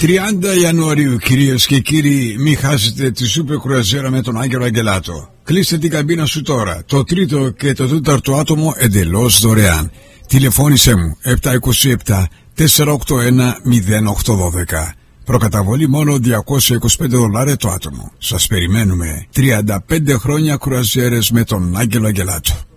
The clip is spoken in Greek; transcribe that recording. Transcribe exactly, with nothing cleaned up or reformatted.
τριάντα Ιανουαρίου, κυρίες και κύριοι, μην χάσετε τη σούπερ κρουαζιέρα με τον Άγγελο Αγγελάτο. Κλείστε την καμπίνα σου τώρα. Το τρίτο και το τέταρτο άτομο εντελώς δωρεάν. Τηλεφώνησέ μου επτά είκοσι επτά τετρακόσια ογδόντα ένα μηδέν οκτώ ένα. Προκαταβολή μόνο διακόσια είκοσι πέντε δολάρια το άτομο. Σας περιμένουμε. τριάντα πέντε χρόνια κρουαζιέρες με τον Άγγελο Αγγελάτο.